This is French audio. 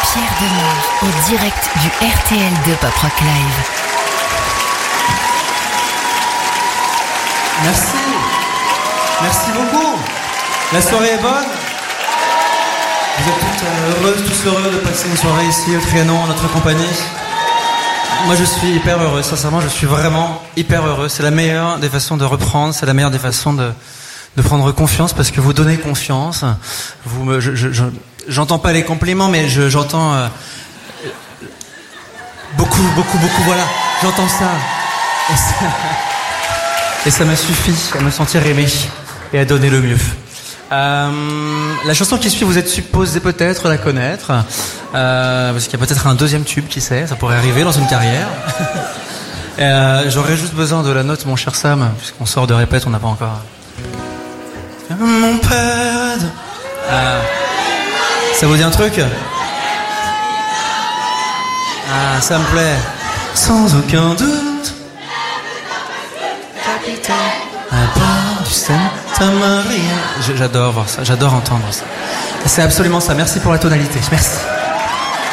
Pierre Demar, en direct du RTL de Pop Rock Live. Merci. Merci beaucoup. La soirée est bonne. Vous êtes toutes heureuses, tous heureux de passer une soirée ici au Trianon en notre compagnie. Moi je suis hyper heureux, sincèrement je suis vraiment hyper heureux. C'est la meilleure des façons de reprendre, c'est la meilleure des façons de prendre confiance parce que vous donnez confiance. J'entends pas les compliments mais j'entends beaucoup, voilà. J'entends ça. Et ça me suffit à me sentir aimé et à donner le mieux. La chanson qui suit, vous êtes supposé peut-être la connaître, parce qu'il y a peut-être un deuxième tube, qui sait, ça pourrait arriver dans une carrière. J'aurais juste besoin de la note, mon cher Sam, puisqu'on sort de répète, on n'a pas encore... Mon père... ça vous dit un truc? Ça me plaît. Sans aucun doute, capitaine, à bord du Santa Maria. J'adore voir ça, j'adore entendre ça. C'est absolument ça, merci pour la tonalité, merci.